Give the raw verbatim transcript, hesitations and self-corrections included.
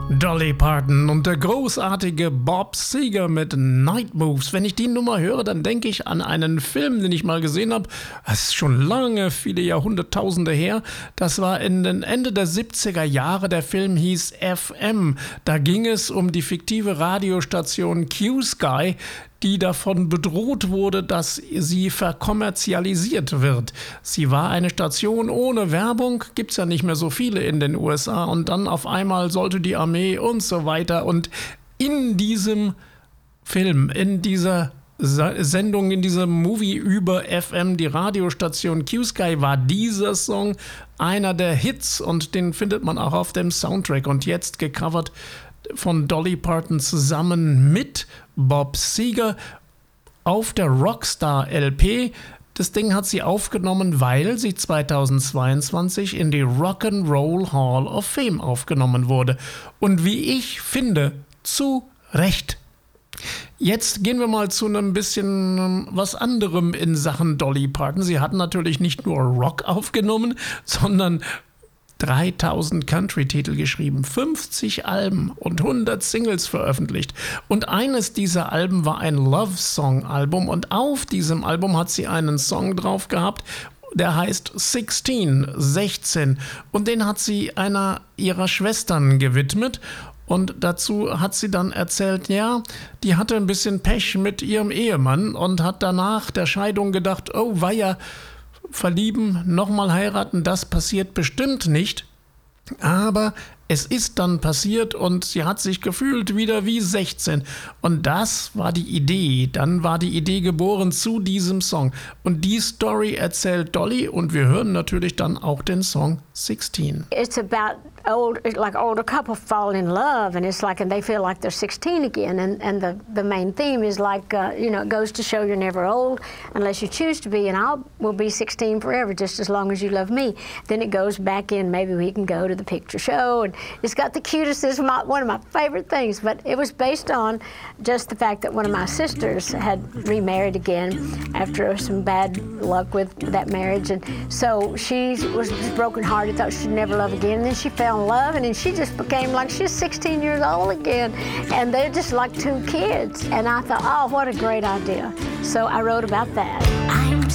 Dolly Parton und der großartige Bob Seger mit Night Moves. Wenn ich die Nummer höre, dann denke ich an einen Film, den ich mal gesehen habe. Das ist schon lange, viele Jahrhunderttausende her. Das war in den Ende der siebziger Jahre. Der Film hieß F M. Da ging es um die fiktive Radiostation Q-Sky, die davon bedroht wurde, dass sie verkommerzialisiert wird. Sie war eine Station ohne Werbung, gibt's ja nicht mehr so viele in den U S A, und dann auf einmal sollte die Armee und so weiter. Und in diesem Film, in dieser Sendung, in diesem Movie über F M, die Radiostation Q-Sky, war dieser Song einer der Hits, und den findet man auch auf dem Soundtrack und jetzt gecovert von Dolly Parton zusammen mit Bob Seger auf der Rockstar L P. Das Ding hat sie aufgenommen, weil sie zweitausendzweiundzwanzig in die Rock'n'Roll Hall of Fame aufgenommen wurde. Und wie ich finde, zu Recht. Jetzt gehen wir mal zu einem bisschen was anderem in Sachen Dolly Parton. Sie hat natürlich nicht nur Rock aufgenommen, sondern dreitausend Country-Titel geschrieben, fünfzig Alben und hundert Singles veröffentlicht. Und eines dieser Alben war ein Love-Song-Album, und auf diesem Album hat sie einen Song drauf gehabt, der heißt sechzehn, sechzehn. Und den hat sie einer ihrer Schwestern gewidmet. Und dazu hat sie dann erzählt, ja, die hatte ein bisschen Pech mit ihrem Ehemann und hat danach der Scheidung gedacht, oh weia, verlieben, nochmal heiraten, das passiert bestimmt nicht. Aber es ist dann passiert und sie hat sich gefühlt wieder wie sechzehn. Und das war die Idee. Dann war die Idee geboren zu diesem Song. Und die Story erzählt Dolly, und wir hören natürlich dann auch den Song sechzehn. It's about old, like older couple fall in love, and it's like, and they feel like they're sixteen again. And and the the main theme is like, uh, you know, it goes to show you're never old unless you choose to be. And I will be sixteen forever, just as long as you love me. Then it goes back in. Maybe we can go to the picture show, and it's got the cutest. It's my, one of my favorite things. But it was based on just the fact that one of my sisters had remarried again after some bad luck with that marriage, and so she was just brokenhearted, thought she'd never love again. And then she fell in love, and then she just became like she's sixteen years old again, and they're just like two kids. And I thought, oh, what a great idea. So I wrote about that.